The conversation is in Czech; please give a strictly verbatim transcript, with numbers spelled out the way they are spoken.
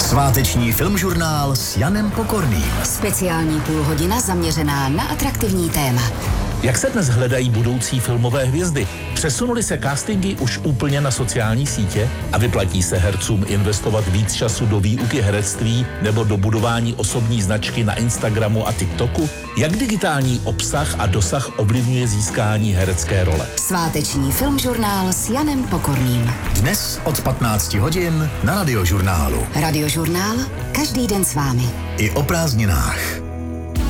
Sváteční filmžurnál s Janem Pokorným. Speciální půlhodina zaměřená na atraktivní téma. Jak se dnes hledají budoucí filmové hvězdy? Přesunuly se castingy už úplně na sociální sítě a vyplatí se hercům investovat víc času do výuky herectví nebo do budování osobní značky na Instagramu a TikToku? Jak digitální obsah a dosah ovlivňuje získání herecké role? Sváteční filmžurnál s Janem Pokorným. Dnes od patnácti hodin na Radiožurnálu. Radiožurnál každý den s vámi. I o prázdninách.